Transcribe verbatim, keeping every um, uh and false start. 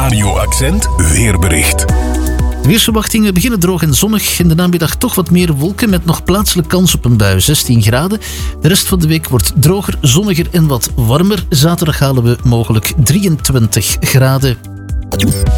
Radio Accent weerbericht. De weersverwachtingen beginnen droog en zonnig. In de namiddag toch wat meer wolken met nog plaatselijk kans op een bui, zestien graden. De rest van de week wordt droger, zonniger en wat warmer. Zaterdag halen we mogelijk drieëntwintig graden.